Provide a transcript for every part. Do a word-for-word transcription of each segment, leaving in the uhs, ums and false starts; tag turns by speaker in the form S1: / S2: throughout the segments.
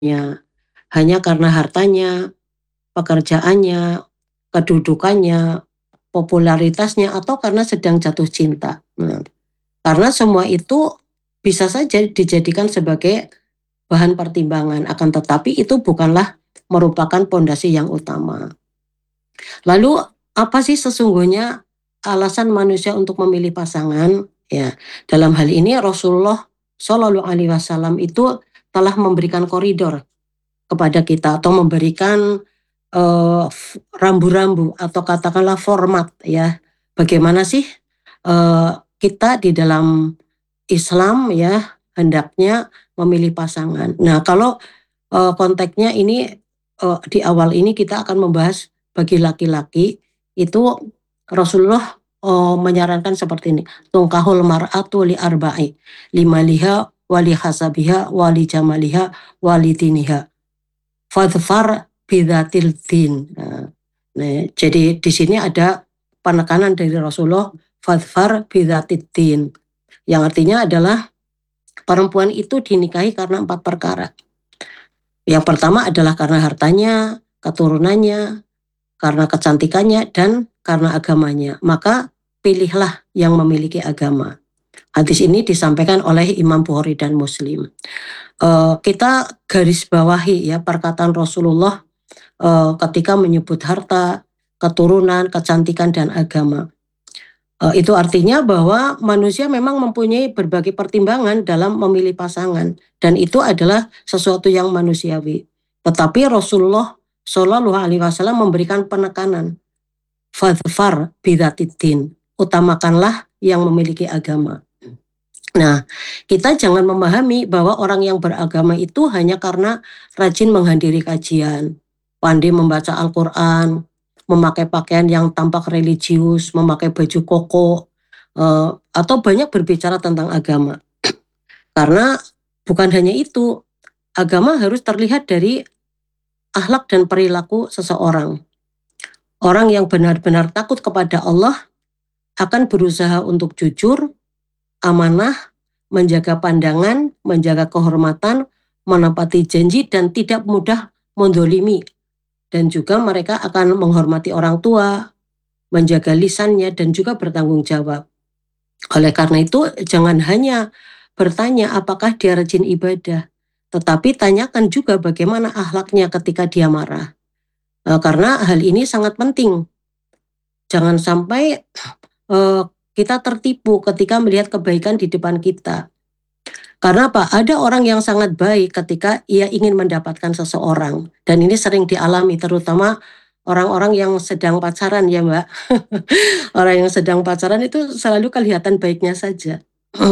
S1: Ya, hanya karena hartanya, pekerjaannya, kedudukannya, popularitasnya, atau karena sedang jatuh cinta. Nah, karena semua itu bisa saja dijadikan sebagai bahan pertimbangan, akan tetapi itu bukanlah merupakan pondasi yang utama. Lalu apa sih sesungguhnya alasan manusia untuk memilih pasangan? Ya, dalam hal ini Rasulullah Shallallahu Alaihi Wasallam itu telah memberikan koridor kepada kita atau memberikan uh, rambu-rambu atau katakanlah format ya. Bagaimana sih uh, kita di dalam Islam ya hendaknya memilih pasangan. Nah, kalau uh, konteksnya ini uh, di awal ini kita akan membahas bagi laki-laki itu Rasulullah uh, menyarankan seperti ini. Tungkahul mar'atu li arba'i, limaliha wali hasabiha wali jamaliha wali diniha. Fadfar bidatil din. Nah, nah, jadi di sini ada penekanan dari Rasulullah fadfar bidatil din. Yang artinya adalah perempuan itu dinikahi karena empat perkara. Yang pertama adalah karena hartanya, keturunannya, karena kecantikannya, dan karena agamanya. Maka pilihlah yang memiliki agama. Hadis ini disampaikan oleh Imam Bukhari dan Muslim. Uh, kita garis bawahi ya perkataan Rasulullah uh, ketika menyebut harta, keturunan, kecantikan, dan agama. Uh, itu artinya bahwa manusia memang mempunyai berbagai pertimbangan dalam memilih pasangan, dan itu adalah sesuatu yang manusiawi. Tetapi Rasulullah Shallallahu Alaihi Wasallam memberikan penekanan, fadfar bidatidin, utamakanlah yang memiliki agama. Nah, kita jangan memahami bahwa orang yang beragama itu hanya karena rajin menghadiri kajian, pandai membaca Al-Quran, memakai pakaian yang tampak religius, memakai baju koko, uh, atau banyak berbicara tentang agama. Karena bukan hanya itu, agama harus terlihat dari akhlak dan perilaku seseorang. Orang yang benar-benar takut kepada Allah akan berusaha untuk jujur, amanah, menjaga pandangan, menjaga kehormatan, menepati janji, dan tidak mudah mendolimi. Dan juga mereka akan menghormati orang tua, menjaga lisannya, dan juga bertanggung jawab. Oleh karena itu, jangan hanya bertanya apakah dia rajin ibadah, tetapi tanyakan juga bagaimana akhlaknya ketika dia marah. E, karena hal ini sangat penting. Jangan sampai e, kita tertipu ketika melihat kebaikan di depan kita. Karena apa? Ada orang yang sangat baik ketika ia ingin mendapatkan seseorang. Dan ini sering dialami, terutama orang-orang yang sedang pacaran ya Mbak. Orang yang sedang pacaran itu selalu kelihatan baiknya saja.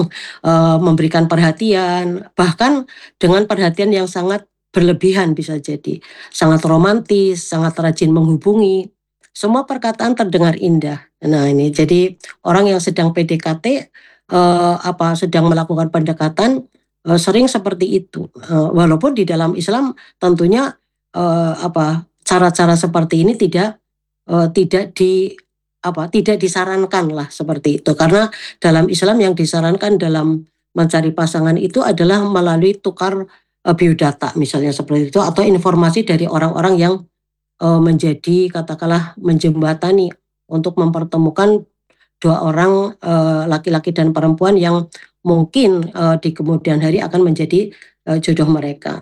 S1: e, memberikan perhatian, bahkan dengan perhatian yang sangat berlebihan bisa jadi. Sangat romantis, sangat rajin menghubungi. Semua perkataan terdengar indah. Nah ini, jadi orang yang sedang P D K T, Uh, apa sedang melakukan pendekatan uh, sering seperti itu. Uh, walaupun di dalam Islam tentunya uh, apa cara-cara seperti ini tidak uh, tidak di apa tidak disarankan lah seperti itu. Karena dalam Islam yang disarankan dalam mencari pasangan itu adalah melalui tukar uh, biodata misalnya seperti itu, atau informasi dari orang-orang yang uh, menjadi katakanlah menjembatani untuk mempertemukan dua orang uh, laki-laki dan perempuan yang mungkin uh, di kemudian hari akan menjadi uh, jodoh mereka.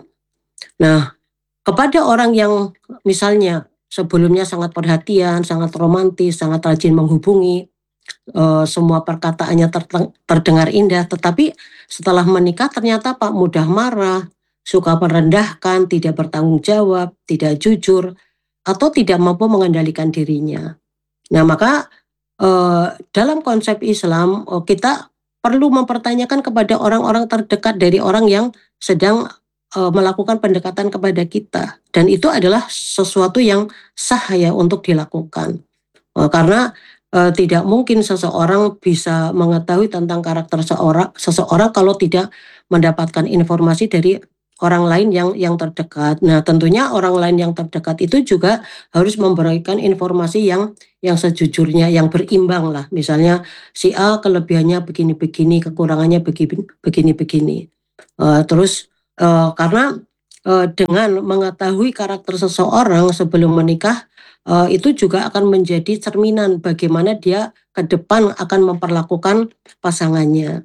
S1: Nah, kepada orang yang misalnya sebelumnya sangat perhatian, sangat romantis, sangat rajin menghubungi, uh, semua perkataannya ter- terdengar indah, tetapi setelah menikah ternyata Pak mudah marah, suka merendahkan, tidak bertanggung jawab, tidak jujur, atau tidak mampu mengendalikan dirinya. Nah, maka Uh, dalam konsep Islam uh, kita perlu mempertanyakan kepada orang-orang terdekat dari orang yang sedang uh, melakukan pendekatan kepada kita, dan itu adalah sesuatu yang sah ya untuk dilakukan, uh, karena uh, tidak mungkin seseorang bisa mengetahui tentang karakter seorang seseorang kalau tidak mendapatkan informasi dari orang lain yang yang terdekat. Nah, tentunya orang lain yang terdekat itu juga harus memberikan informasi yang yang sejujurnya, yang berimbang lah. Misalnya si A kelebihannya begini-begini, kekurangannya begini-begini. Uh, terus uh, karena uh, dengan mengetahui karakter seseorang sebelum menikah, uh, itu juga akan menjadi cerminan bagaimana dia ke depan akan memperlakukan pasangannya.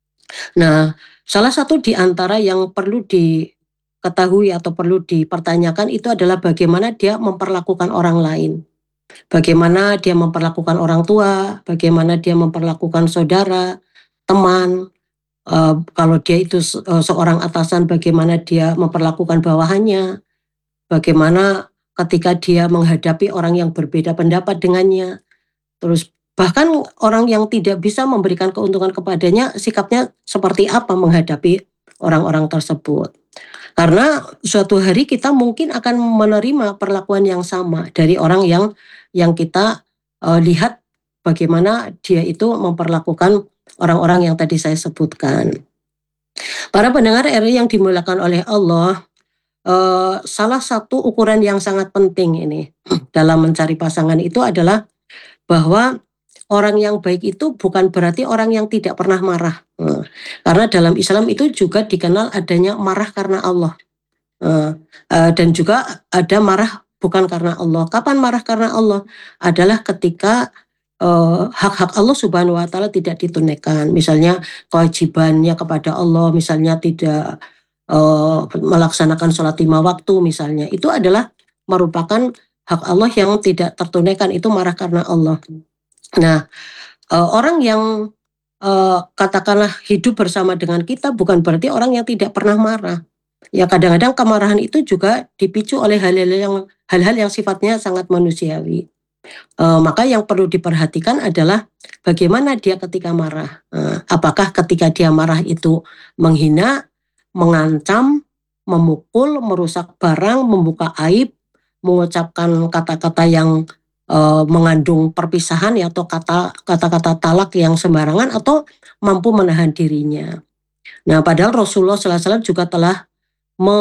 S1: Nah, salah satu di antara yang perlu diketahui atau perlu dipertanyakan itu adalah bagaimana dia memperlakukan orang lain. Bagaimana dia memperlakukan orang tua, bagaimana dia memperlakukan saudara, teman, uh, kalau dia itu uh, seorang atasan, bagaimana dia memperlakukan bawahannya, bagaimana ketika dia menghadapi orang yang berbeda pendapat dengannya, terus bahkan orang yang tidak bisa memberikan keuntungan kepadanya, sikapnya seperti apa menghadapi orang-orang tersebut. Karena suatu hari kita mungkin akan menerima perlakuan yang sama dari orang yang yang kita uh, lihat bagaimana dia itu memperlakukan orang-orang yang tadi saya sebutkan. Para pendengar R I yang dimuliakan oleh Allah, uh, salah satu ukuran yang sangat penting ini dalam mencari pasangan itu adalah bahwa orang yang baik itu bukan berarti orang yang tidak pernah marah. Uh, karena dalam Islam itu juga dikenal adanya marah karena Allah. Uh, uh, dan juga ada marah bukan karena Allah. Kapan marah karena Allah? Adalah ketika uh, hak-hak Allah Subhanahu wa taala tidak ditunaikan. Misalnya kewajibannya kepada Allah, misalnya tidak uh, melaksanakan sholat lima waktu misalnya. Itu adalah merupakan hak Allah yang tidak tertunaikan, itu marah karena Allah. Nah, uh, orang yang uh, katakanlah hidup bersama dengan kita bukan berarti orang yang tidak pernah marah. Ya kadang-kadang kemarahan itu juga dipicu oleh hal-hal yang hal-hal yang sifatnya sangat manusiawi. Uh, maka yang perlu diperhatikan adalah bagaimana dia ketika marah. Uh, apakah ketika dia marah itu menghina, mengancam, memukul, merusak barang, membuka aib, mengucapkan kata-kata yang uh, mengandung perpisahan ya, atau kata kata-kata talak yang sembarangan, atau mampu menahan dirinya. Nah, padahal Rasulullah shallallahu alaihi wasallam juga telah me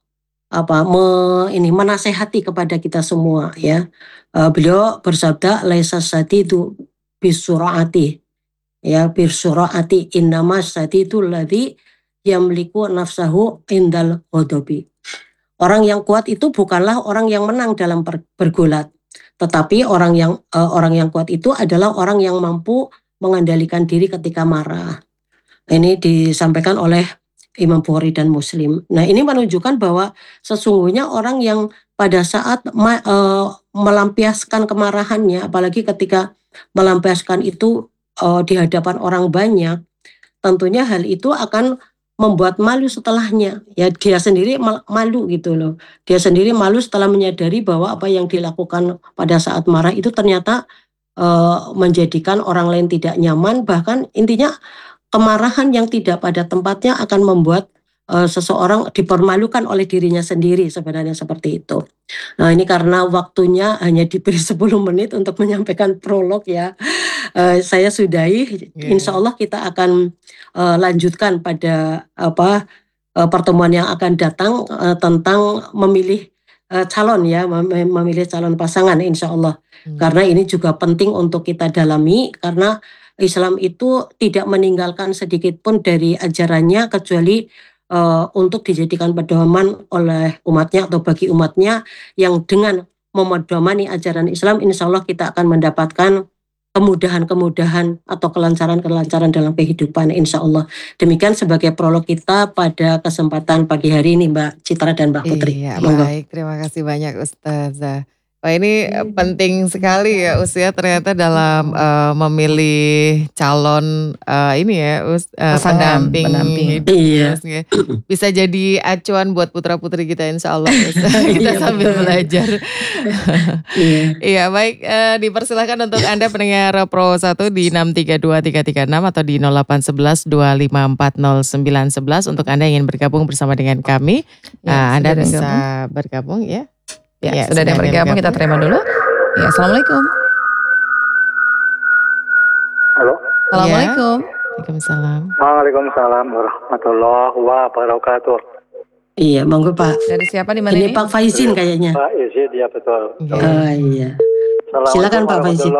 S1: apa me ini menasehati kepada kita semua ya. Uh, beliau bersabda laisa sadidu bisurati ya bisurati innamas sadidu ladzi yamliku nafsahu indal ghadabi. Orang yang kuat itu bukanlah orang yang menang dalam bergulat, tetapi orang yang uh, orang yang kuat itu adalah orang yang mampu mengendalikan diri ketika marah. Ini disampaikan oleh Imam Bukhari dan Muslim. Nah, ini menunjukkan bahwa sesungguhnya orang yang pada saat ma, uh, melampiaskan kemarahannya, apalagi ketika melampiaskan itu uh, di hadapan orang banyak, tentunya hal itu akan membuat malu setelahnya. Ya, dia sendiri malu gitu loh. Dia sendiri malu setelah menyadari bahwa apa yang dilakukan pada saat marah itu ternyata uh, menjadikan orang lain tidak nyaman, bahkan intinya kemarahan yang tidak pada tempatnya akan membuat uh, seseorang dipermalukan oleh dirinya sendiri, sebenarnya seperti itu. Nah, ini karena waktunya hanya diberi sepuluh menit untuk menyampaikan prolog ya. Uh, saya sudahi, yeah. Insya Allah kita akan uh, lanjutkan pada apa uh, pertemuan yang akan datang uh, tentang memilih uh, calon ya, mem- memilih calon pasangan insya Allah. Hmm. Karena ini juga penting untuk kita dalami, karena Islam itu tidak meninggalkan sedikit pun dari ajarannya kecuali uh, untuk dijadikan pedoman oleh umatnya atau bagi umatnya, yang dengan memedomani ajaran Islam insya Allah kita akan mendapatkan kemudahan-kemudahan atau kelancaran-kelancaran dalam kehidupan insya Allah. Demikian sebagai prolog kita pada kesempatan pagi hari ini Mbak Citra dan Mbak Putri.
S2: Iya, baik, terima kasih banyak Ustazah. Wah, ini penting sekali ya usia ternyata dalam uh, memilih calon uh, ini ya us, uh,
S3: Pasangan,
S2: pendamping,
S3: pendamping.
S2: hidup.
S1: Iya.
S2: Ya. Bisa jadi acuan buat putra-putri kita insya Allah. Kita
S1: Iya,
S2: sambil
S1: betul.
S2: belajar.
S1: Iya.
S2: Iya, baik, uh, dipersilahkan untuk Anda pendengar Pro satu di enam tiga dua tiga tiga enam atau di nol delapan satu satu dua lima empat nol sembilan satu satu untuk Anda yang ingin bergabung bersama dengan kami.
S3: Ya,
S2: uh, Anda
S3: sudah
S2: bisa
S3: bergabung.
S2: bergabung ya.
S3: Ya,
S2: Ya,
S3: sudah ada yang bergabung, kita terima dulu. Ya, Assalamualaikum.
S4: Halo.
S3: Assalamualaikum.
S2: Ya. Waalaikumsalam.
S4: Waalaikumsalam warahmatullahi wabarakatuh.
S1: Iya, monggo Pak.
S3: Dari siapa di mana
S1: ini?
S3: ini?
S1: Pak Faizin kayaknya.
S4: Pak Izid, ya betul.
S2: Ya.
S1: Oh iya. Silakan Pak Faizin.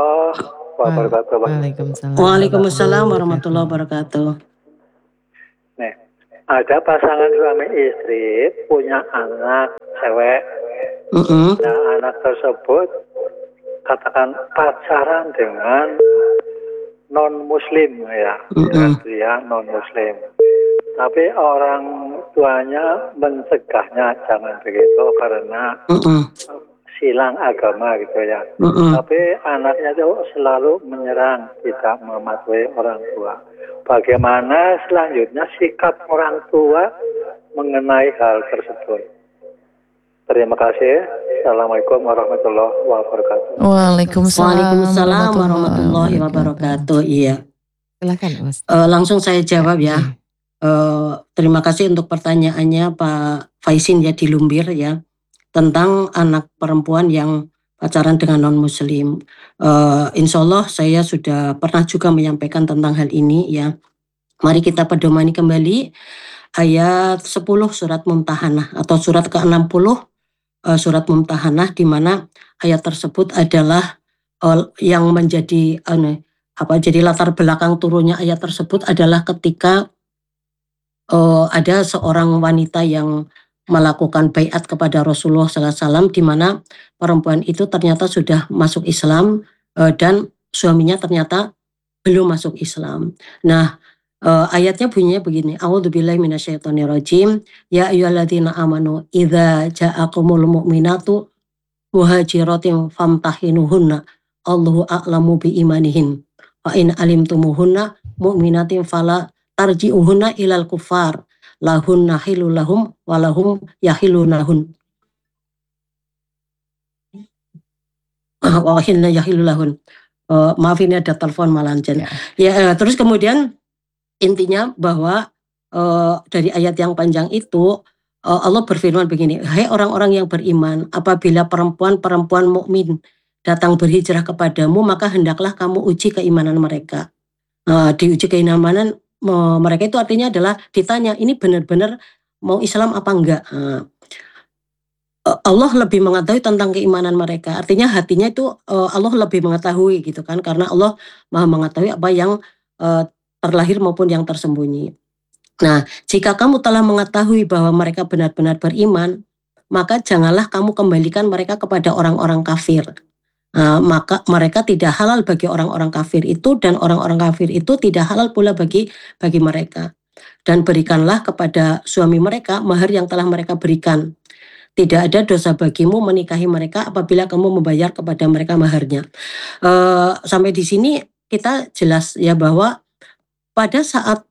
S4: Wabarakatuh.
S2: Waalaikumsalam.
S1: Waalaikumsalam warahmatullahi wabarakatuh.
S4: Nih, ada pasangan suami istri punya anak cewek.
S1: Mm-mm.
S4: Nah, anak tersebut katakan pacaran dengan non muslim ya, dengan pria non muslim. Tapi orang tuanya mencegahnya jangan begitu karena
S1: Mm-mm.
S4: silang agama gitu ya.
S1: Mm-mm.
S4: Tapi anaknya itu selalu menyerang, tidak mematuhi orang tua. Bagaimana selanjutnya sikap orang tua mengenai hal tersebut? Terima kasih. Assalamualaikum warahmatullahi wabarakatuh.
S3: Waalaikumsalam,
S1: Waalaikumsalam warahmatullahi wabarakatuh. Iya.
S2: Silakan Mas.
S1: Uh, langsung saya jawab ya.
S2: Iya.
S1: Uh, terima kasih untuk pertanyaannya Pak Faisin ya di Lumbir ya, tentang anak perempuan yang pacaran dengan non muslim. Uh, insya Allah saya sudah pernah juga menyampaikan tentang hal ini ya. Mari kita pedomani kembali ayat sepuluh surat Mumtahanah atau surat ke enam puluh uh, surat Mumtahanah, di mana ayat tersebut adalah uh, yang menjadi uh, apa jadi latar belakang turunnya ayat tersebut adalah ketika uh, ada seorang wanita yang melakukan baiat kepada Rasulullah shallallahu alaihi wasallam, di mana perempuan itu ternyata sudah masuk Islam uh, dan suaminya ternyata belum masuk Islam. Nah, uh, ayatnya bunyinya begini. A'udzubillahi minasyaitonirrajim. Ya ayyuhalladzina amanu idza ja'akumul mu'minatu muhajiratin famtahinuhunna. Allahu a'lamu biimanihin. Fa in alimtumuhunna mu'minatin fala tarji'uhunna ilal kufar. Lahunna hilul lahum walahum yahilunahun. Wa hinna yahilulahun. Uh, maaf ini ada telepon malanjen. Ya, ya uh, terus kemudian intinya bahwa uh, dari ayat yang panjang itu uh, Allah berfirman begini, hai orang-orang yang beriman, apabila perempuan-perempuan mukmin datang berhijrah kepadamu, maka hendaklah kamu uji keimanan mereka. Uh, diuji keimanan uh, mereka itu artinya adalah ditanya, ini benar-benar mau Islam apa enggak? Uh, Allah lebih mengetahui tentang keimanan mereka. Artinya hatinya itu uh, Allah lebih mengetahui gitu kan, karena Allah Maha mengetahui apa yang uh, terlahir maupun yang tersembunyi. Nah, jika kamu telah mengetahui bahwa mereka benar-benar beriman, maka janganlah kamu kembalikan mereka kepada orang-orang kafir. Uh, maka mereka tidak halal bagi orang-orang kafir itu, dan orang-orang kafir itu tidak halal pula bagi bagi mereka. Dan berikanlah kepada suami mereka mahar yang telah mereka berikan. Tidak ada dosa bagimu menikahi mereka apabila kamu membayar kepada mereka maharnya. Uh, sampai di sini kita jelas ya bahwa pada saat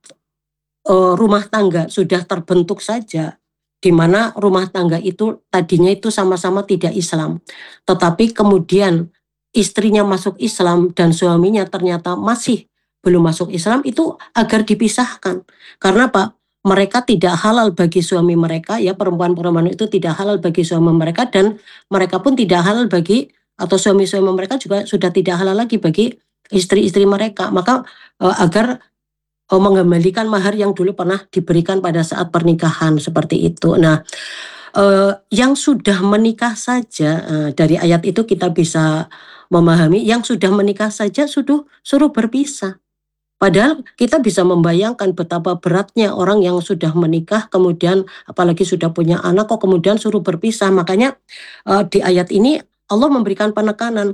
S1: uh, rumah tangga sudah terbentuk saja, di mana rumah tangga itu tadinya itu sama-sama tidak Islam, tetapi kemudian istrinya masuk Islam dan suaminya ternyata masih belum masuk Islam, itu agar dipisahkan. Karena apa? Mereka tidak halal bagi suami mereka, ya, perempuan-perempuan itu tidak halal bagi suami mereka, dan mereka pun tidak halal bagi, atau suami-suami mereka juga sudah tidak halal lagi bagi istri-istri mereka. Maka uh, agar uh, mengembalikan mahar yang dulu pernah diberikan pada saat pernikahan, seperti itu. Nah, uh, yang sudah menikah saja, uh, dari ayat itu kita bisa memahami, yang sudah menikah saja sudah suruh berpisah. Padahal kita bisa membayangkan betapa beratnya orang yang sudah menikah, kemudian apalagi sudah punya anak, kok kemudian suruh berpisah. Makanya uh, di ayat ini Allah memberikan penekanan,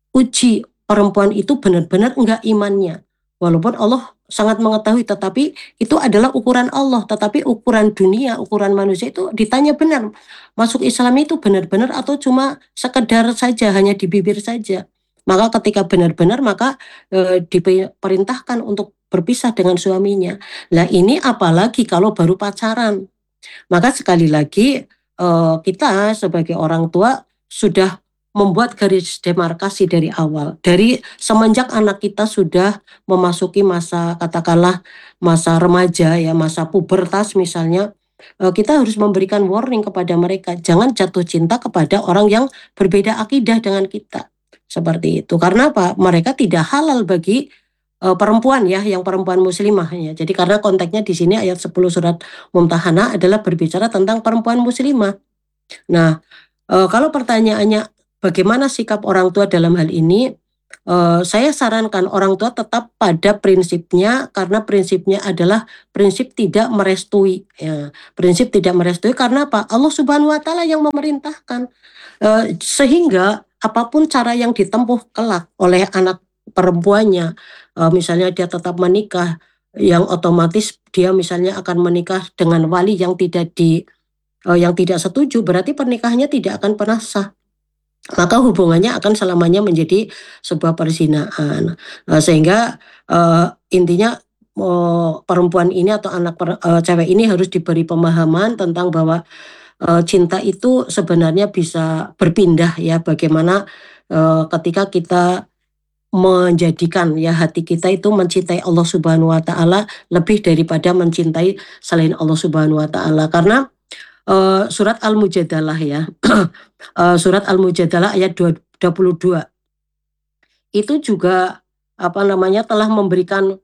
S1: uji perempuan itu benar-benar enggak imannya. Walaupun Allah sangat mengetahui, tetapi itu adalah ukuran Allah. Tetapi ukuran dunia, ukuran manusia itu ditanya benar, masuk Islam itu benar-benar atau cuma sekedar saja, hanya di bibir saja. Maka ketika benar-benar, maka e, diperintahkan untuk berpisah dengan suaminya. Nah, ini apalagi kalau baru pacaran. Maka sekali lagi e, kita sebagai orang tua sudah membuat garis demarkasi dari awal. Dari semenjak anak kita sudah memasuki masa, katakanlah masa remaja ya, masa pubertas misalnya, e, kita harus memberikan warning kepada mereka. Jangan jatuh cinta kepada orang yang berbeda akidah dengan kita. Seperti itu. Karena apa? Mereka tidak halal bagi uh, perempuan ya, yang perempuan muslimah ya. Jadi karena konteksnya di sini ayat sepuluh surat Mumtahanah adalah berbicara tentang perempuan muslimah. Nah, uh, kalau pertanyaannya bagaimana sikap orang tua dalam hal ini? uh, saya sarankan orang tua tetap pada prinsipnya, karena prinsipnya adalah prinsip tidak merestui. Ya. Prinsip tidak merestui karena apa? Allah Subhanahu Wa Taala yang memerintahkan. Uh, sehingga apapun cara yang ditempuh kelak oleh anak perempuannya, uh, misalnya dia tetap menikah, yang otomatis dia misalnya akan menikah dengan wali yang tidak di uh, yang tidak setuju, berarti pernikahannya tidak akan pernah sah. Maka hubungannya akan selamanya menjadi sebuah perzinahan. Uh, sehingga uh, intinya uh, perempuan ini atau anak per, uh, cewek ini harus diberi pemahaman tentang bahwa uh, cinta itu sebenarnya bisa berpindah ya. Bagaimana uh, ketika kita menjadikan ya hati kita itu mencintai Allah Subhanahu Wa Taala lebih daripada mencintai selain Allah Subhanahu Wa Taala. Karena uh, surat Al-Mujadalah ya, uh, surat Al-Mujadalah ayat dua puluh dua itu juga apa namanya telah memberikan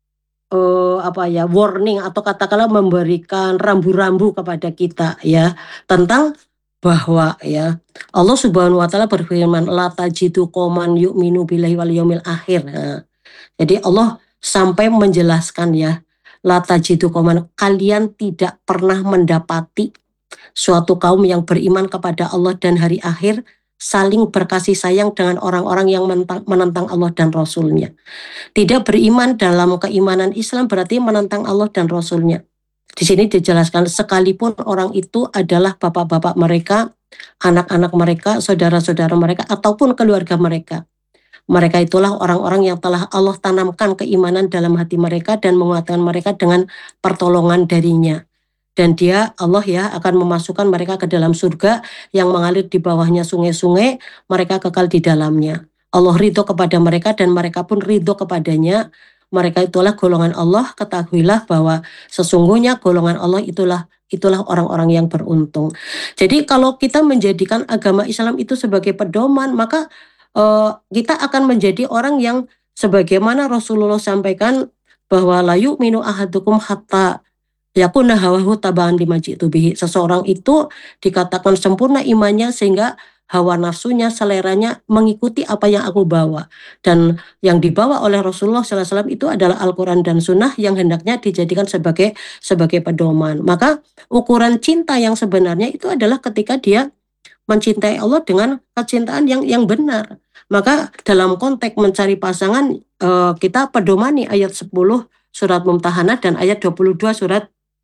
S1: uh, apa ya warning atau katakanlah memberikan rambu-rambu kepada kita ya tentang bahwa ya Allah Subhanahu Wa Taala berfirman la tajidu qauman yu'minu billahi wal yaumil akhir. Nah, jadi Allah sampai menjelaskan ya la tajidu qauman, kalian tidak pernah mendapati suatu kaum yang beriman kepada Allah dan hari akhir saling berkasih sayang dengan orang-orang yang menentang, menentang Allah dan Rasulnya. Tidak beriman dalam keimanan Islam berarti menentang Allah dan Rasulnya. Di sini dijelaskan sekalipun orang itu adalah bapak-bapak mereka, anak-anak mereka, saudara-saudara mereka, ataupun keluarga mereka. Mereka itulah orang-orang yang telah Allah tanamkan keimanan dalam hati mereka dan menguatkan mereka dengan pertolongan darinya. Dan dia, Allah ya, akan memasukkan mereka ke dalam surga yang mengalir di bawahnya sungai-sungai, mereka kekal di dalamnya. Allah ridho kepada mereka dan mereka pun ridho kepadanya. Mereka itulah golongan Allah, ketahuilah bahwa sesungguhnya golongan Allah itulah itulah orang-orang yang beruntung. Jadi kalau kita menjadikan agama Islam itu sebagai pedoman, maka uh, kita akan menjadi orang yang sebagaimana Rasulullah sampaikan bahwa la yu'minu ahadukum hatta yakuna hawahu tabaan lima ji'tu bihi. Seseorang itu dikatakan sempurna imannya sehingga hawa nafsunya, seleranya mengikuti apa yang aku bawa. Dan yang dibawa oleh Rasulullah shallallahu alaihi wasallam itu adalah Al-Quran dan Sunnah yang hendaknya dijadikan sebagai sebagai pedoman. Maka ukuran cinta yang sebenarnya itu adalah ketika dia mencintai Allah dengan kecintaan yang yang benar. Maka dalam konteks mencari pasangan, eh, kita pedomani ayat sepuluh surat Mumtahanah dan ayat dua puluh dua surat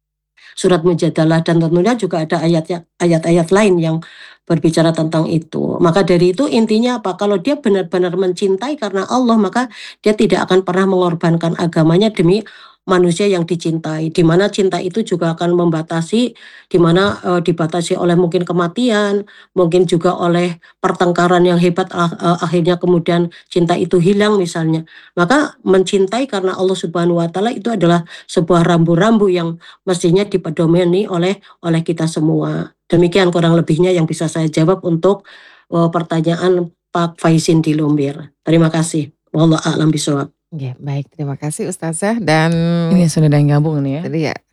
S1: surat Mujadalah, dan tentunya juga ada ayat ayat-ayat lain yang berbicara tentang itu. Maka dari itu intinya apa? Kalau dia benar-benar mencintai karena Allah, maka dia tidak akan pernah mengorbankan agamanya demi manusia yang dicintai. Di mana cinta itu juga akan membatasi, di mana e, dibatasi oleh mungkin kematian, mungkin juga oleh pertengkaran yang hebat, ah, ah, akhirnya kemudian cinta itu hilang misalnya. Maka mencintai karena Allah Subhanahu Wa Taala itu adalah sebuah rambu-rambu yang mestinya dipedomani oleh oleh kita semua. Demikian kurang lebihnya yang bisa saya jawab untuk uh, pertanyaan Pak Faizin di Lumbir. Terima kasih. Wallahu a'lam bishawab.
S2: Ya, baik, terima kasih Ustazah. Dan
S3: ini sudah ada yang gabung nih ya.
S2: Tadi ya.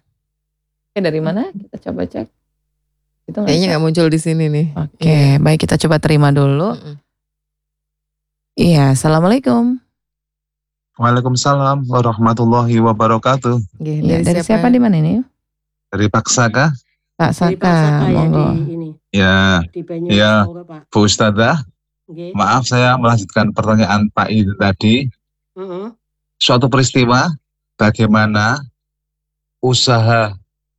S3: Eh, dari mana? Kita coba cek.
S2: Itu kayaknya nggak muncul di sini nih.
S3: Oke, okay, ya. Baik, kita coba terima dulu. Mm-mm. Iya, assalamualaikum.
S5: Waalaikumsalam warahmatullahi wabarakatuh.
S3: Ya, dari, dari siapa? siapa di mana ini?
S5: Dari Pak Saka.
S3: Pak Saka, Pak Saka
S5: monggo.
S3: Ya,
S5: di ini. Ya, di ya, Bu Ustadzah. Okay. Maaf saya melanjutkan pertanyaan Pak itu tadi. Uh-huh. Suatu peristiwa bagaimana usaha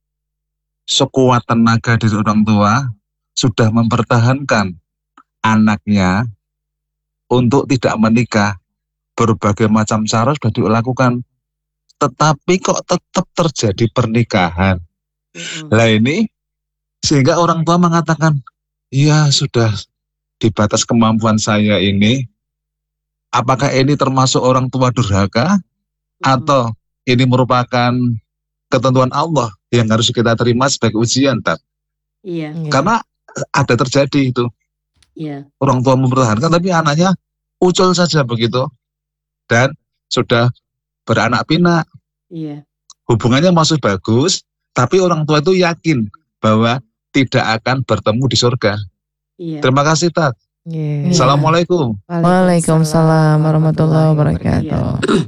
S5: sekuat tenaga dari orang tua sudah mempertahankan anaknya untuk tidak menikah, berbagai macam cara sudah dilakukan, tetapi kok tetap terjadi pernikahan. Uh-huh. Lah ini sehingga orang tua mengatakan, ya sudah di batas kemampuan saya ini, apakah ini termasuk orang tua durhaka uh-huh. atau ini merupakan ketentuan Allah yang harus kita terima sebagai ujian, Tat?
S1: Iya.
S5: Karena ada terjadi itu.
S1: Iya.
S5: Orang tua mempertahankan tapi anaknya ucul saja begitu dan sudah beranak pinak.
S1: Iya.
S5: Hubungannya masih bagus, tapi orang tua itu yakin bahwa tidak akan bertemu di surga.
S1: Iya.
S5: Terima kasih, Tat.
S2: Yeah.
S5: Assalamualaikum.
S3: Waalaikumsalam warahmatullahi wabarakatuh.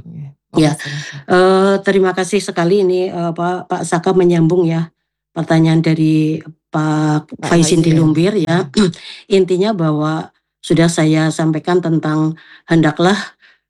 S1: Ya, uh, terima kasih sekali ini uh, Pak Pak Saka menyambung ya pertanyaan dari Pak, Pak Faizin di Lumbir ya. Intinya bahwa sudah saya sampaikan tentang hendaklah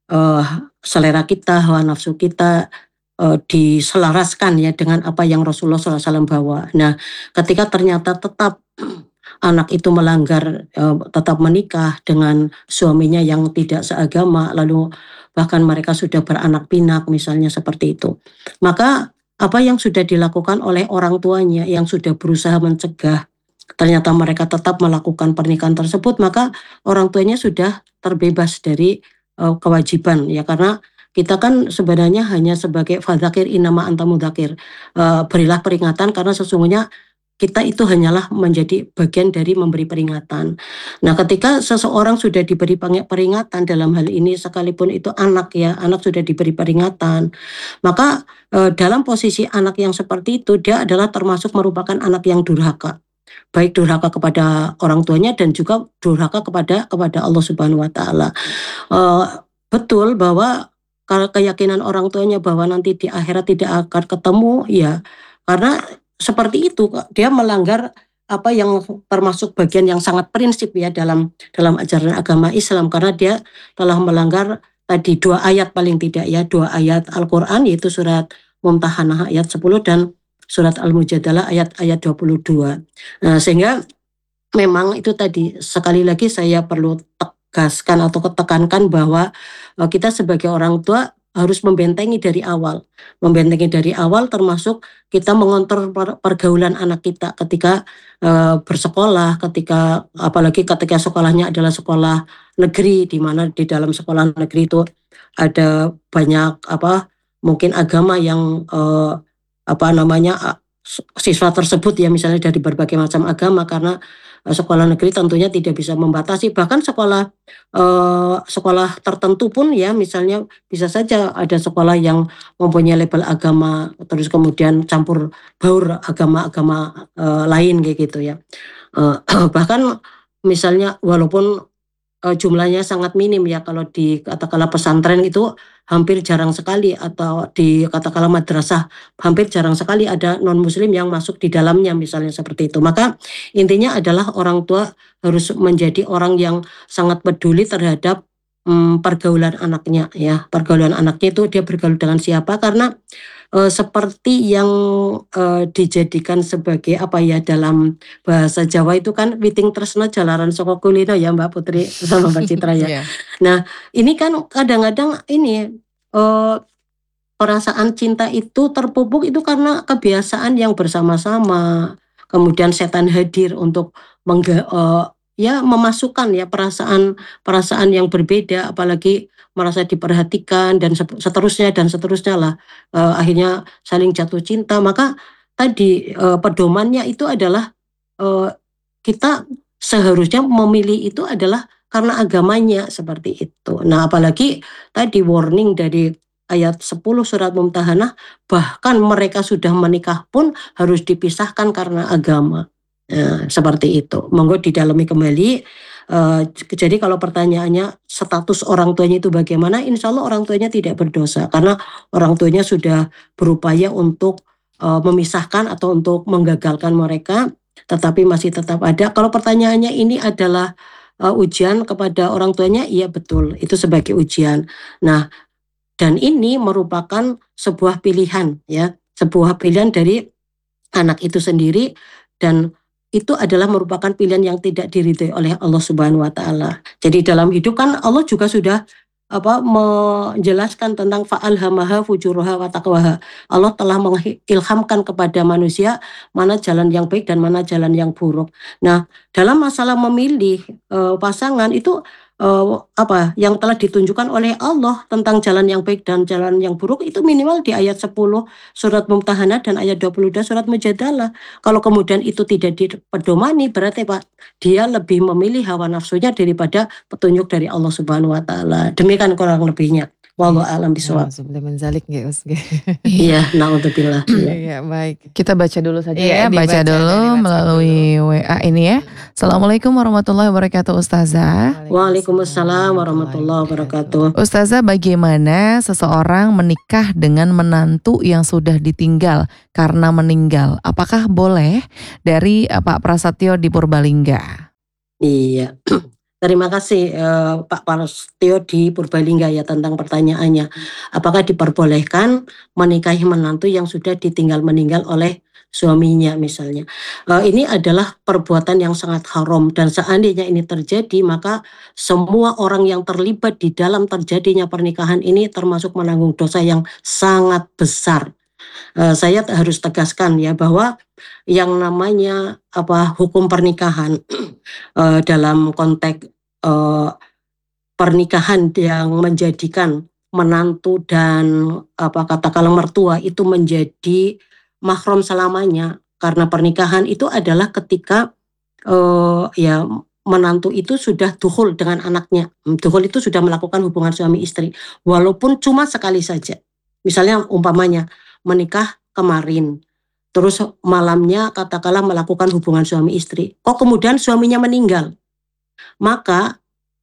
S1: uh, selera kita, hawa nafsu kita uh, diselaraskan ya dengan apa yang Rasulullah shallallahu alaihi wasallam bawa. Nah, ketika ternyata tetap anak itu melanggar, uh, tetap menikah dengan suaminya yang tidak seagama, lalu bahkan mereka sudah beranak pinak misalnya seperti itu. Maka apa yang sudah dilakukan oleh orang tuanya yang sudah berusaha mencegah, ternyata mereka tetap melakukan pernikahan tersebut, maka orang tuanya sudah terbebas dari uh, kewajiban ya, karena kita kan sebenarnya hanya sebagai fadzakir innama anta mudzakir, uh, berilah peringatan karena sesungguhnya kita itu hanyalah menjadi bagian dari memberi peringatan. Nah, ketika seseorang sudah diberi peringatan dalam hal ini, sekalipun itu anak ya, anak sudah diberi peringatan, maka e, dalam posisi anak yang seperti itu, dia adalah termasuk merupakan anak yang durhaka. Baik durhaka kepada orang tuanya dan juga durhaka kepada kepada Allah Subhanahu wa taala. E, betul bahwa kalau keyakinan orang tuanya bahwa nanti di akhirat tidak akan ketemu, ya karena seperti itu dia melanggar apa yang termasuk bagian yang sangat prinsip ya dalam dalam ajaran agama Islam, karena dia telah melanggar tadi dua ayat paling tidak ya, dua ayat Al-Qur'an, yaitu surat Mumtahanah ayat sepuluh dan surat Al-Mujadalah ayat-ayat dua puluh dua. Nah, sehingga memang itu tadi sekali lagi saya perlu tegaskan atau tekankan bahwa kita sebagai orang tua harus membentengi dari awal. Membentengi dari awal termasuk kita mengontrol pergaulan anak kita ketika e, bersekolah, ketika apalagi ketika sekolahnya adalah sekolah negeri, di mana di dalam sekolah negeri itu ada banyak apa mungkin agama yang e, apa namanya siswa tersebut ya, misalnya dari berbagai macam agama, karena sekolah negeri tentunya tidak bisa membatasi, bahkan sekolah eh, sekolah tertentu pun ya, misalnya bisa saja ada sekolah yang mempunyai label agama terus kemudian campur baur agama-agama eh, lain kayak gitu ya. Eh, bahkan misalnya walaupun eh, jumlahnya sangat minim ya, kalau di katakanlah pesantren itu hampir jarang sekali, atau di katakanlah madrasah hampir jarang sekali ada non muslim yang masuk di dalamnya misalnya seperti itu. Maka intinya adalah orang tua harus menjadi orang yang sangat peduli terhadap hmm, pergaulan anaknya ya. Pergaulan anaknya itu dia bergaul dengan siapa, karena e, seperti yang e, dijadikan sebagai apa ya dalam bahasa Jawa itu kan witing tresna jalaran saka kulino ya Mbak Putri sama Mbak Citra ya. Yeah. Nah, ini kan kadang-kadang ini e, perasaan cinta itu terpupuk itu karena kebiasaan yang bersama-sama. Kemudian setan hadir untuk mengga, uh, ya memasukkan ya perasaan perasaan yang berbeda, apalagi merasa diperhatikan dan seterusnya dan seterusnya lah, uh, akhirnya saling jatuh cinta. Maka tadi uh, pedomannya itu adalah uh, kita seharusnya memilih itu adalah karena agamanya seperti itu. Nah, apalagi tadi warning dari ayat sepuluh surat Mumtahanah, bahkan mereka sudah menikah pun harus dipisahkan karena agama. Nah, seperti itu. Monggo didalami kembali. Uh, jadi kalau pertanyaannya status orang tuanya itu bagaimana, insya Allah orang tuanya tidak berdosa, karena orang tuanya sudah berupaya untuk uh, memisahkan atau untuk menggagalkan mereka, tetapi masih tetap ada. Kalau pertanyaannya ini adalah uh, ujian kepada orang tuanya, iya betul, itu sebagai ujian. Nah, dan ini merupakan sebuah pilihan ya, sebuah pilihan dari anak itu sendiri, dan itu adalah merupakan pilihan yang tidak diridhoi oleh Allah Subhanahu wa taala. Jadi dalam hidup kan Allah juga sudah apa menjelaskan tentang fa'alhamaha fujuraha wa taqwaha. Allah telah mengilhamkan kepada manusia mana jalan yang baik dan mana jalan yang buruk. Nah, dalam masalah memilih uh, pasangan itu Uh, apa yang telah ditunjukkan oleh Allah tentang jalan yang baik dan jalan yang buruk itu minimal di ayat sepuluh surat Mumtahanah dan ayat dua puluh dua surat Mujadalah. Kalau kemudian itu tidak dipedomani, berarti Pak, dia lebih memilih hawa nafsunya daripada petunjuk dari Allah Subhanahu wa taala. Demikian kurang lebihnya. Wallahu a'lam bishawab. Iya, naudzubillah.
S2: Iya, baik.
S3: Kita baca dulu saja
S2: Iya,
S3: ya, baca dulu melalui W A ini ya. Assalamualaikum warahmatullahi wabarakatuh Ustazah.
S1: Waalaikumsalam warahmatullahi wabarakatuh.
S3: Ustazah, bagaimana seseorang menikah dengan menantu yang sudah ditinggal karena meninggal? Apakah boleh? Dari Pak Prasetyo di Purbalingga.
S1: Iya. Terima kasih eh, Pak Prasetyo di Purbalingga ya tentang pertanyaannya. Apakah diperbolehkan menikahi menantu yang sudah ditinggal meninggal oleh suaminya misalnya. Eh, ini adalah perbuatan yang sangat haram dan seandainya ini terjadi maka semua orang yang terlibat di dalam terjadinya pernikahan ini termasuk menanggung dosa yang sangat besar. Uh, saya harus tegaskan ya bahwa yang namanya apa hukum pernikahan uh, dalam konteks uh, pernikahan yang menjadikan menantu dan apa katakanlah mertua itu menjadi mahram selamanya, karena pernikahan itu adalah ketika uh, ya menantu itu sudah dukhul dengan anaknya. Dukhul itu sudah melakukan hubungan suami istri walaupun cuma sekali saja. Misalnya umpamanya menikah kemarin, terus malamnya katakanlah melakukan hubungan suami istri, kok kemudian suaminya meninggal, maka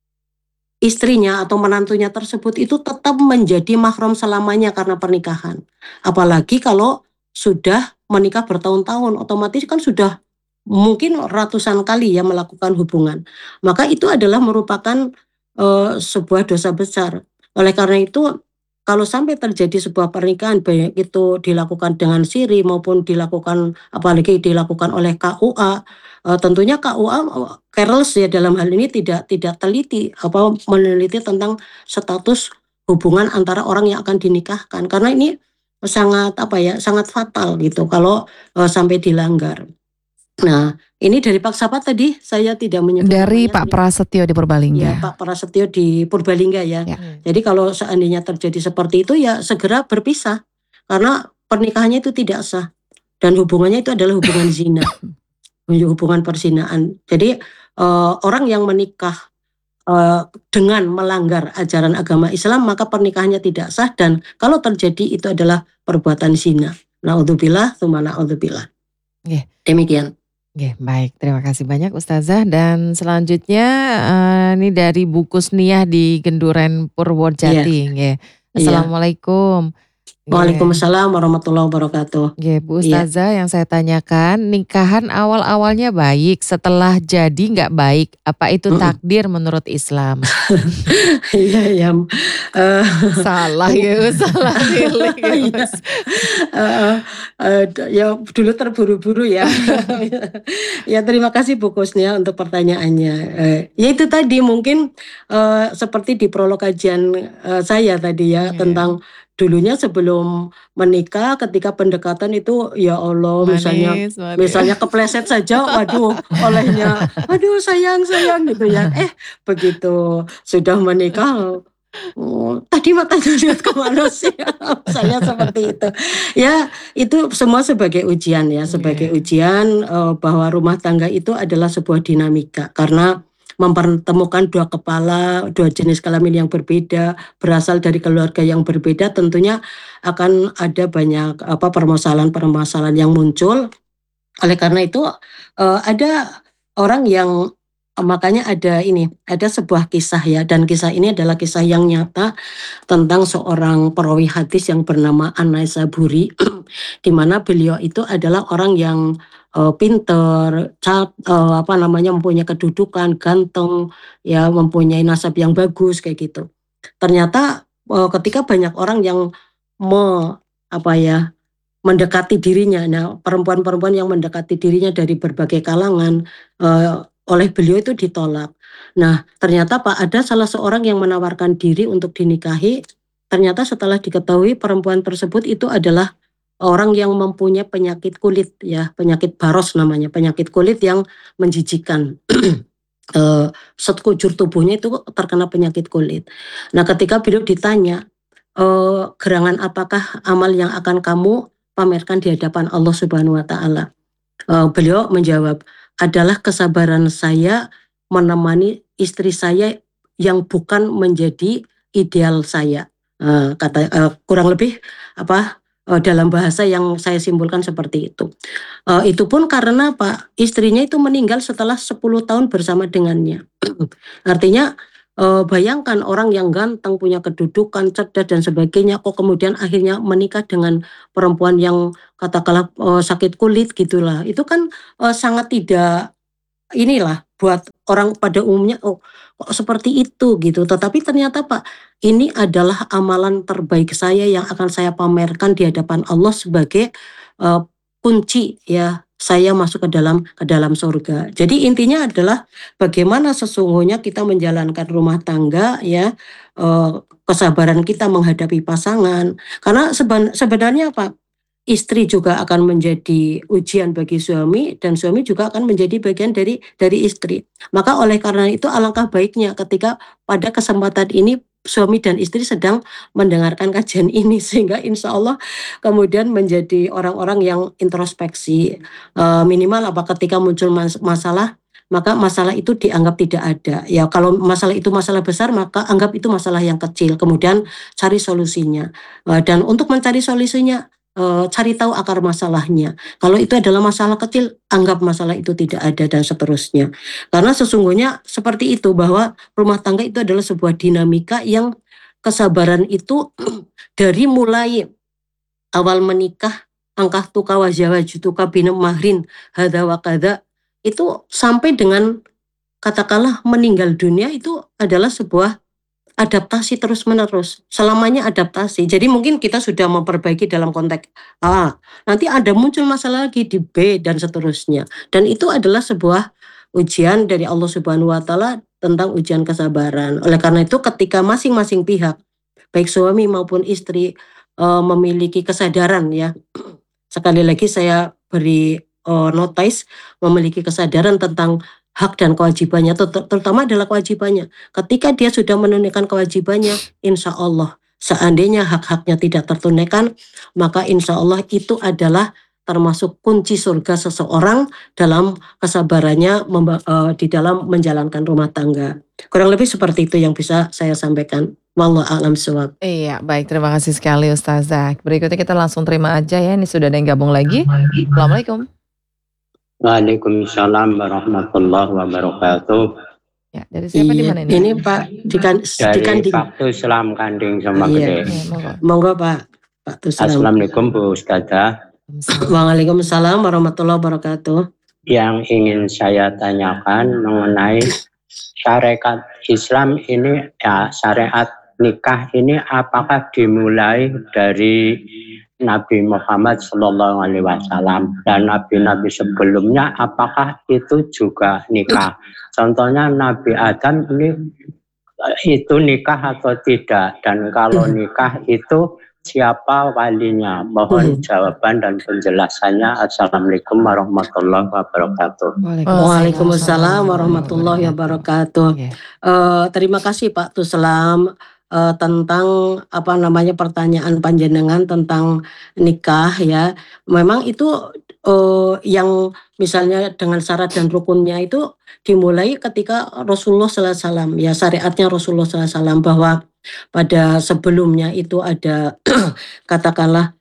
S1: istrinya atau menantunya tersebut itu tetap menjadi mahram selamanya karena pernikahan. Apalagi kalau sudah menikah bertahun-tahun, otomatis kan sudah mungkin ratusan kali ya melakukan hubungan, maka itu adalah merupakan uh, sebuah dosa besar. Oleh karena itu kalau sampai terjadi sebuah pernikahan baik itu dilakukan dengan siri maupun dilakukan apalagi dilakukan oleh K U A, uh, tentunya K U A uh, careless ya dalam hal ini tidak tidak teliti apa meneliti tentang status hubungan antara orang yang akan dinikahkan, karena ini sangat apa ya sangat fatal gitu kalau uh, sampai dilanggar. Nah, ini dari Pak siapa tadi? Saya tidak menyebut.
S3: Dari
S1: namanya,
S3: Pak Prasetyo di Purbalingga.
S1: Ya, Pak Prasetyo di Purbalingga ya. ya. Jadi kalau seandainya terjadi seperti itu ya segera berpisah karena pernikahannya itu tidak sah dan hubungannya itu adalah hubungan zina, hubungan perzinaan. Jadi uh, orang yang menikah uh, dengan melanggar ajaran agama Islam maka pernikahannya tidak sah dan kalau terjadi itu adalah perbuatan zina. Naudzubillah, tsumma naudzubillah.
S2: Yeah.
S1: Demikian.
S2: Oke, baik. Terima kasih banyak Ustazah. Dan selanjutnya uh, ini dari Bu Kusniah di Genduren Purwodjati. Yeah. Assalamualaikum.
S1: Waalaikumsalam warahmatullahi wabarakatuh.
S2: Oke, Bu Ustazah, yang saya tanyakan, nikahan awal-awalnya baik, setelah jadi nggak baik, apa itu takdir menurut Islam?
S1: Iya, ya. Uh,
S2: salah ya, salah pilih.
S1: Ya. Uh, uh, ya dulu terburu-buru ya. Ya terima kasih Bu Kusnia untuk pertanyaannya. Uh, ya itu tadi mungkin uh, seperti di prolog kajian uh, saya tadi ya yeah. tentang dulunya sebelum menikah ketika pendekatan itu ya Allah manis, misalnya manis. misalnya kepleset saja waduh olehnya aduh sayang sayang gitu ya eh begitu sudah menikah oh, tadi matanya lihat kemana sih misalnya seperti itu ya itu semua sebagai ujian ya sebagai yeah. ujian uh, bahwa rumah tangga itu adalah sebuah dinamika karena mempertemukan dua kepala, dua jenis kelamin yang berbeda, berasal dari keluarga yang berbeda, tentunya akan ada banyak apa permasalahan-permasalahan yang muncul. Oleh karena itu uh, ada orang yang makanya ada ini, ada sebuah kisah ya, dan kisah ini adalah kisah yang nyata tentang seorang perawi hadis yang bernama An-Naisaburi, di mana beliau itu adalah orang yang Uh, pinter, cat, uh, apa namanya mempunyai kedudukan, ganteng, ya mempunyai nasab yang bagus kayak gitu. Ternyata uh, ketika banyak orang yang me, apa ya mendekati dirinya, nah perempuan-perempuan yang mendekati dirinya dari berbagai kalangan, uh, oleh beliau itu ditolak. Nah ternyata Pak ada salah seorang yang menawarkan diri untuk dinikahi. Ternyata setelah diketahui perempuan tersebut itu adalah orang yang mempunyai penyakit kulit ya, penyakit baros namanya, penyakit kulit yang menjijikan. uh, sekujur tubuhnya itu terkena penyakit kulit. Nah ketika beliau ditanya, uh, gerangan apakah amal yang akan kamu pamerkan di hadapan Allah Subhanahu Wa Taala? Uh, beliau menjawab, adalah kesabaran saya menemani istri saya yang bukan menjadi ideal saya. Uh, kata uh, kurang lebih apa uh, dalam bahasa yang saya simpulkan seperti itu. Uh, itu pun karena Pak istrinya itu meninggal setelah sepuluh tahun bersama dengannya. Artinya uh, bayangkan orang yang ganteng, punya kedudukan, cerdas dan sebagainya, kok kemudian akhirnya menikah dengan perempuan yang katakanlah uh, sakit kulit gitulah. Itu kan uh, sangat tidak inilah buat orang pada umumnya, oh kok seperti itu gitu. Tetapi ternyata Pak, ini adalah amalan terbaik saya yang akan saya pamerkan di hadapan Allah sebagai uh, kunci ya saya masuk ke dalam ke dalam surga. Jadi intinya adalah bagaimana sesungguhnya kita menjalankan rumah tangga ya, uh, kesabaran kita menghadapi pasangan. Karena seben, sebenarnya Pak, istri juga akan menjadi ujian bagi suami dan suami juga akan menjadi bagian dari dari istri. Maka oleh karena itu alangkah baiknya ketika pada kesempatan ini suami dan istri sedang mendengarkan kajian ini sehingga insya Allah kemudian menjadi orang-orang yang introspeksi. Uh, minimal apa ketika muncul mas- masalah maka masalah itu dianggap tidak ada. Ya kalau masalah itu masalah besar maka anggap itu masalah yang kecil. Kemudian cari solusinya. Uh, dan untuk mencari solusinya Uh, cari tahu akar masalahnya. Kalau itu adalah masalah kecil, anggap masalah itu tidak ada dan seterusnya. Karena sesungguhnya seperti itu bahwa rumah tangga itu adalah sebuah dinamika yang kesabaran itu dari mulai awal menikah, angkah tuka wajawajutuka bina mahrin hadha wa kadha, itu sampai dengan katakanlah meninggal dunia itu adalah sebuah adaptasi terus-menerus, selamanya adaptasi. Jadi mungkin kita sudah memperbaiki dalam konteks A, nanti ada muncul masalah lagi di B dan seterusnya. Dan itu adalah sebuah ujian dari Allah Subhanahu wa taala tentang ujian kesabaran. Oleh karena itu ketika masing-masing pihak, baik suami maupun istri uh, memiliki kesadaran ya. Sekali lagi saya beri uh, notice memiliki kesadaran tentang hak dan kewajibannya, terutama adalah kewajibannya. Ketika dia sudah menunaikan kewajibannya, insya Allah seandainya hak-haknya tidak tertunaikan, maka insya Allah itu adalah termasuk kunci surga seseorang dalam kesabarannya memba- uh, di dalam menjalankan rumah tangga. Kurang lebih seperti itu yang bisa saya sampaikan. Wallahu a'lam bishawab.
S3: Iya, baik, terima kasih sekali Ustazah. Berikutnya kita langsung terima aja ya, ini sudah ada yang gabung lagi. Assalamualaikum.
S6: Waalaikumsalam warahmatullahi wabarakatuh.
S3: Ya, dari siapa
S1: iya,
S3: di mana ini?
S1: Ini Pak Dikan,
S6: Dari
S1: Dikanding.
S6: Pak Tuslam Kanding sama
S1: iya.
S6: Gede.
S3: Ya, monggo.
S1: Monggo Pak. Pak Tuslam.
S6: Assalamualaikum Bu Ustazah.
S1: Waalaikumsalam warahmatullahi wabarakatuh.
S6: Yang ingin saya tanyakan mengenai syariat Islam ini, ya syariat nikah ini apakah dimulai dari Nabi Muhammad Shallallahu Alaihi Wasallam dan nabi-nabi sebelumnya, apakah itu juga nikah? Contohnya Nabi Adam ini itu nikah atau tidak, dan kalau nikah itu siapa walinya? Mohon jawaban dan penjelasannya. Assalamualaikum warahmatullahi wabarakatuh.
S1: Waalaikumsalam warahmatullahi wabarakatuh. Uh, terima kasih Pak Tuslam. Uh, tentang apa namanya pertanyaan panjenengan tentang nikah ya, memang itu uh, yang misalnya dengan syarat dan rukunnya itu dimulai ketika Rasulullah Sallallahu Alaihi Wasallam ya, syariatnya Rasulullah Sallallahu Alaihi Wasallam bahwa pada sebelumnya itu ada katakanlah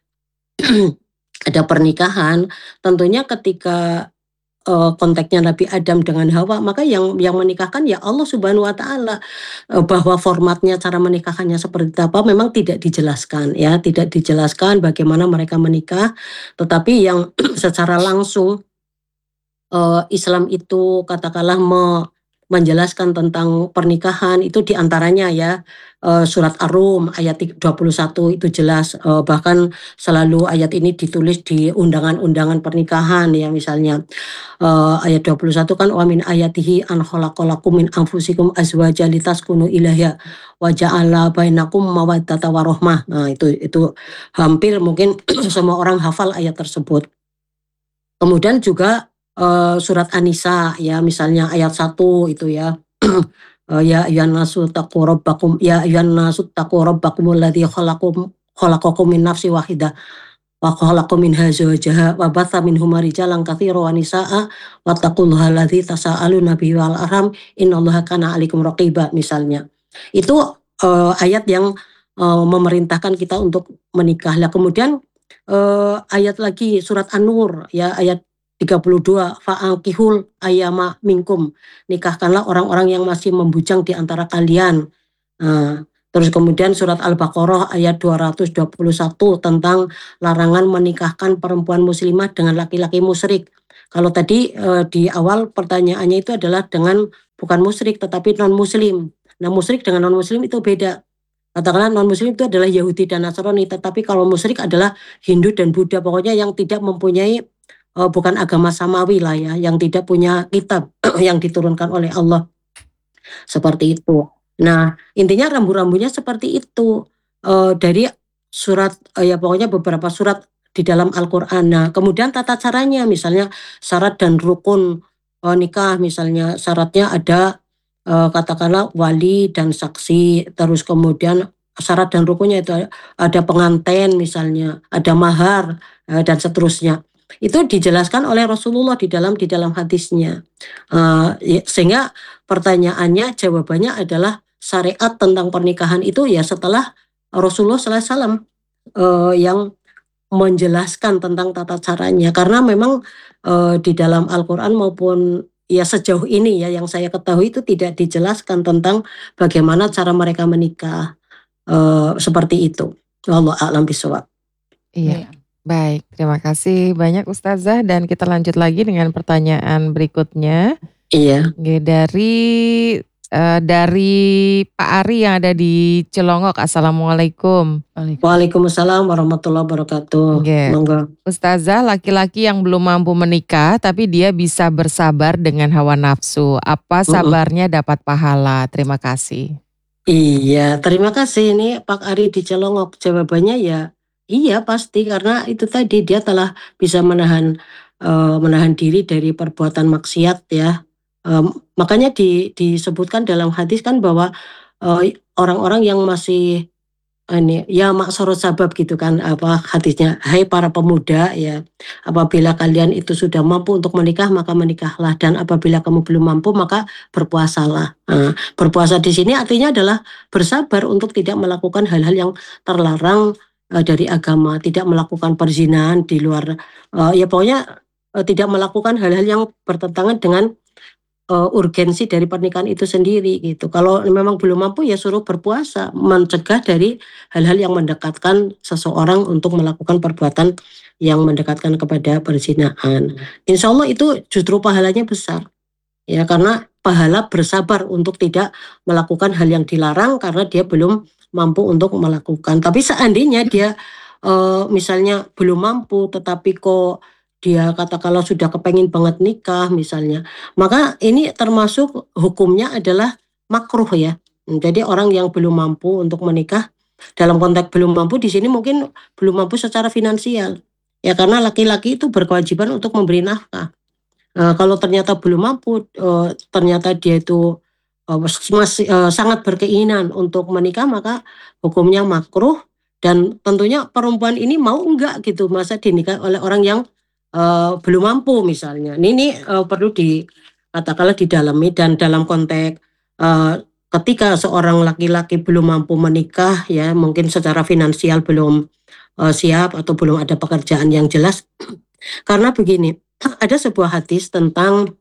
S1: ada pernikahan, tentunya ketika Uh, konteksnya Nabi Adam dengan Hawa, maka yang yang menikahkan ya Allah Subhanahu wa taala. Uh, bahwa formatnya, cara menikahkannya seperti apa memang tidak dijelaskan ya, tidak dijelaskan bagaimana mereka menikah, tetapi yang secara langsung uh, Islam itu katakanlah me, menjelaskan tentang pernikahan itu diantaranya ya uh, surat Ar-Rum ayat dua puluh satu itu jelas, uh, bahkan selalu ayat ini ditulis di undangan-undangan pernikahan ya, misalnya uh, ayat dua puluh satu kan wa min ayatihi an khalaqalakum min anfusikum azwajan litaskunu ilaiha wa ja'ala bainakum mawaddata warahmah. Nah itu itu hampir mungkin semua orang hafal ayat tersebut. Kemudian juga Uh, surat An-Nisa ya, misalnya ayat satu itu ya. uh, ya ayyuhan nasu taqu rabbakum ya ayyuhan nasu taqu rabbakumul ladzi khalaqakum khalaqakum min nafsin wahidah wa khalaqa minha zawjaha wa batha minhuma rijalan katsiran wa nisaa wattaqullaha alladzi tasaaluna bihi wal arham innallaha kana 'alaikum raqiba, misalnya. Itu uh, ayat yang uh, memerintahkan kita untuk menikah. Lah kemudian uh, ayat lagi surat An-Nur ya ayat tiga puluh dua, fa'ankihul ayama minkum, nikahkanlah orang-orang yang masih membujang di antara kalian. Nah, terus kemudian surat Al-Baqarah ayat dua ratus dua puluh satu tentang larangan menikahkan perempuan muslimah dengan laki-laki musyrik. Kalau tadi eh, di awal pertanyaannya itu adalah dengan bukan musyrik tetapi non muslim. Nah, musyrik dengan non muslim itu beda. Katakanlah non muslim itu adalah Yahudi dan Nasrani, tetapi kalau musyrik adalah Hindu dan Buddha, pokoknya yang tidak mempunyai uh, bukan agama samawi lah ya, yang tidak punya kitab yang diturunkan oleh Allah. Seperti itu. Nah, intinya rambu-rambunya seperti itu. Uh, dari surat uh, ya pokoknya beberapa surat di dalam Al-Qur'an. Nah, kemudian tata caranya misalnya syarat dan rukun uh, nikah, misalnya syaratnya ada uh, katakanlah wali dan saksi, terus kemudian syarat dan rukunnya itu ada pengantin misalnya, ada mahar uh, dan seterusnya. Itu dijelaskan oleh Rasulullah di dalam di dalam hadisnya. Uh, ya, sehingga pertanyaannya jawabannya adalah syariat tentang pernikahan itu ya setelah Rasulullah sallallahu alaihi wasallam uh, yang menjelaskan tentang tata caranya, karena memang uh, di dalam Al-Qur'an maupun ya sejauh ini ya yang saya ketahui itu tidak dijelaskan tentang bagaimana cara mereka menikah uh, seperti itu. Wallahu a'lam bishawab.
S2: Iya. Baik, terima kasih banyak Ustazah, dan kita lanjut lagi dengan pertanyaan berikutnya.
S1: Iya.
S2: Oke, dari uh, dari Pak Ari yang ada di Celongok. Assalamualaikum.
S1: Waalaikumsalam warahmatullahi wabarakatuh.
S2: Oke.
S1: Monggo.
S2: Ustazah, laki-laki yang belum mampu menikah tapi dia bisa bersabar dengan hawa nafsu. Apa sabarnya dapat pahala? Terima kasih.
S1: Iya, terima kasih. Ini Pak Ari di Celongok. Jawabannya ya iya pasti, karena itu tadi dia telah bisa menahan uh, menahan diri dari perbuatan maksiat ya. Um, makanya di, disebutkan dalam hadis kan bahwa uh, orang-orang yang masih ini ya maksorot sabab gitu kan apa hadisnya, hai para pemuda ya, apabila kalian itu sudah mampu untuk menikah maka menikahlah, dan apabila kamu belum mampu maka berpuasalah. Nah, berpuasa di sini artinya adalah bersabar untuk tidak melakukan hal-hal yang terlarang dari agama, tidak melakukan perzinahan di luar, uh, ya pokoknya uh, tidak melakukan hal-hal yang bertentangan dengan uh, urgensi dari pernikahan itu sendiri gitu. Kalau memang belum mampu ya suruh berpuasa, mencegah dari hal-hal yang mendekatkan seseorang untuk melakukan perbuatan yang mendekatkan kepada perzinahan. Insya Allah itu justru pahalanya besar ya, karena pahala bersabar untuk tidak melakukan hal yang dilarang karena dia belum mampu untuk melakukan. Tapi seandainya dia uh, misalnya belum mampu tetapi kok dia katakanlah sudah kepengen banget nikah misalnya, maka ini termasuk hukumnya adalah makruh ya. Jadi orang yang belum mampu untuk menikah, dalam konteks belum mampu di sini mungkin belum mampu secara finansial ya, karena laki-laki itu berkewajiban untuk memberi nafkah. Uh, kalau ternyata belum mampu, uh, ternyata dia itu uh, masih uh, sangat berkeinginan untuk menikah, maka hukumnya makruh, dan tentunya perempuan ini mau enggak gitu masa dinikah oleh orang yang uh, belum mampu misalnya. Ini, ini uh, perlu di katakanlah didalami, dan dalam konteks uh, ketika seorang laki-laki belum mampu menikah ya, mungkin secara finansial belum uh, siap atau belum ada pekerjaan yang jelas. Karena begini, ada sebuah hadis tentang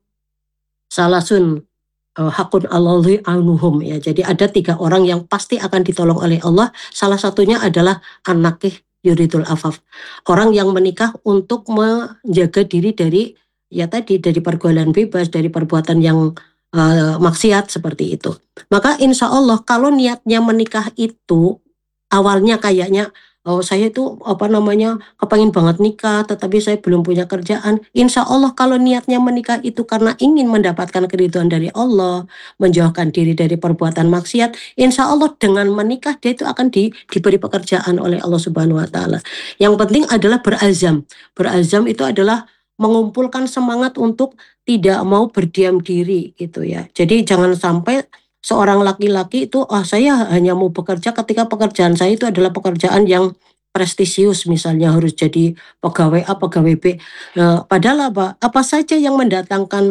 S1: salasun uh, hakun Allahi anuhum ya. Jadi ada tiga orang yang pasti akan ditolong oleh Allah. Salah satunya adalah an-nakih yuridul afaf, orang yang menikah untuk menjaga diri dari ya tadi dari pergaulan bebas, dari perbuatan yang uh, maksiat seperti itu. Maka insya Allah kalau niatnya menikah itu awalnya kayaknya oh saya itu apa namanya kepengen banget nikah tetapi saya belum punya kerjaan, insya Allah kalau niatnya menikah itu karena ingin mendapatkan keridhaan dari Allah, menjauhkan diri dari perbuatan maksiat, insya Allah dengan menikah dia itu akan di, diberi pekerjaan oleh Allah Subhanahu Wa Taala. Yang penting adalah berazam. Berazam itu adalah mengumpulkan semangat untuk tidak mau berdiam diri gitu ya. Jadi jangan sampai seorang laki-laki itu, ah saya hanya mau bekerja ketika pekerjaan saya itu adalah pekerjaan yang prestisius, misalnya harus jadi pegawai A, pegawai B. Nah, padahal apa? Apa saja yang mendatangkan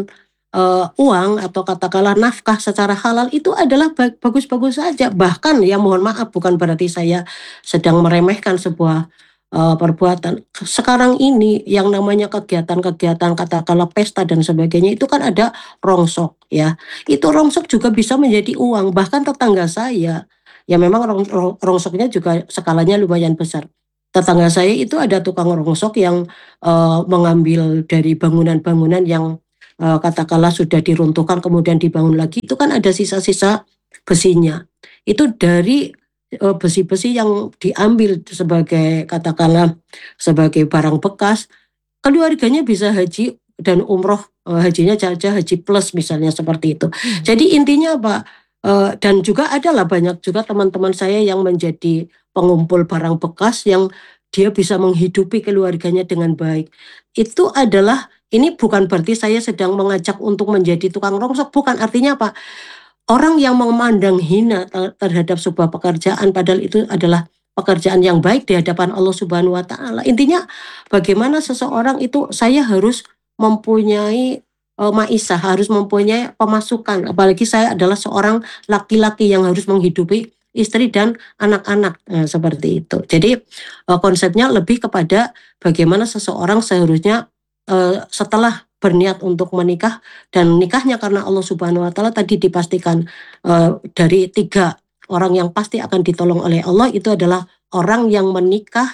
S1: uh, uang atau katakanlah nafkah secara halal itu adalah bagus-bagus saja. Bahkan ya mohon maaf, bukan berarti saya sedang meremehkan sebuah uh, perbuatan. Sekarang ini yang namanya kegiatan-kegiatan katakanlah pesta dan sebagainya itu kan ada rongsok ya. Itu rongsok juga bisa menjadi uang. Bahkan tetangga saya ya memang rong, rong, rongsoknya juga skalanya lumayan besar. Tetangga saya itu ada tukang rongsok yang uh, mengambil dari bangunan-bangunan yang uh, katakanlah sudah diruntuhkan kemudian dibangun lagi, itu kan ada sisa-sisa besinya. Itu dari uh, besi-besi yang diambil sebagai katakanlah sebagai barang bekas, keluarganya bisa haji dan umroh, uh, hajinya saja haji plus misalnya seperti itu. Hmm. Jadi intinya apa? Uh, dan juga adalah banyak juga teman-teman saya yang menjadi pengumpul barang bekas yang dia bisa menghidupi keluarganya dengan baik. Itu adalah, ini bukan berarti saya sedang mengajak untuk menjadi tukang rongsok, bukan. Artinya apa? Orang yang memandang hina terhadap sebuah pekerjaan padahal itu adalah pekerjaan yang baik di hadapan Allah Subhanahu wa taala. Intinya bagaimana seseorang itu, saya harus mempunyai uh, maisah, harus mempunyai pemasukan. Apalagi saya adalah seorang laki-laki yang harus menghidupi istri dan anak-anak, nah, seperti itu. Jadi uh, konsepnya lebih kepada bagaimana seseorang seharusnya uh, setelah berniat untuk menikah, dan nikahnya karena Allah Subhanahu wa taala tadi dipastikan uh, dari tiga orang yang pasti akan ditolong oleh Allah, itu adalah orang yang menikah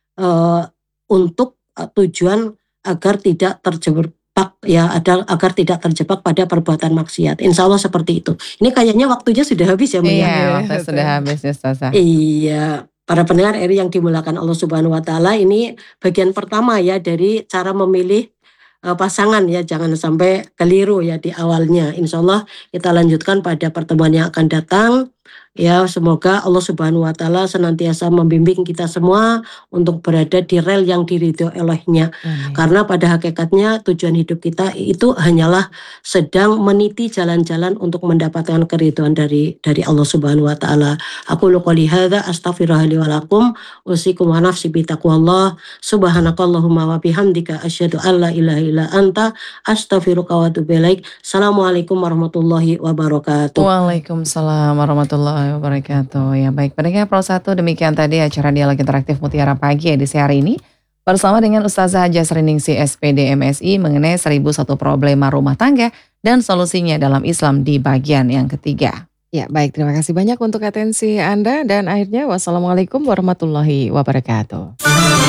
S1: uh, untuk uh, tujuan agar tidak terjebak ya, ada agar tidak terjebak pada perbuatan maksiat. Insya Allah seperti itu. Ini kayaknya waktunya sudah habis ya, Mbak.
S3: Iya, waktu sudah habis ya, Ustazah.
S1: Iya, para pendengar R I yang dimuliakan Allah Subhanahu wa taala, ini bagian pertama ya dari cara memilih uh, pasangan ya, jangan sampai keliru ya di awalnya. Insya Allah kita lanjutkan pada pertemuan yang akan datang. Ya, semoga Allah Subhanahu wa taala senantiasa membimbing kita semua untuk berada di rel yang diridhoi olehnya. Amin. Karena pada hakikatnya tujuan hidup kita itu hanyalah sedang meniti jalan-jalan untuk mendapatkan keridhaan dari dari Allah Subhanahu wa taala. Aku qouli hadza astaghfirullah li wa lakum usikum wa nafsi bi taqwallah. Subhanakallahumma wa bihamdika asyhadu an la ilaha illa anta astaghfiruka wa atubu ilaik. Assalamualaikum warahmatullahi wabarakatuh.
S3: Waalaikumsalam warahmatullahi wabarakatuh. Ya baik, pendengar Pro satu, demikian tadi acara Dialog Interaktif Mutiara Pagi edisi hari ini bersama dengan Ustazah Jasriningsih S P D M Si mengenai seribu satu problema rumah tangga dan solusinya dalam Islam di bagian yang ketiga.
S2: Ya baik, terima kasih banyak untuk atensi Anda dan akhirnya wassalamualaikum warahmatullahi wabarakatuh.